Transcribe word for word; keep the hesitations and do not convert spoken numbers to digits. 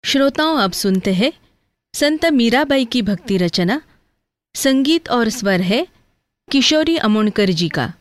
श्रोताओं, अब सुनते हैं संत मीराबाई की भक्ति रचना। संगीत और स्वर है किशोरी अमोणकर जी का।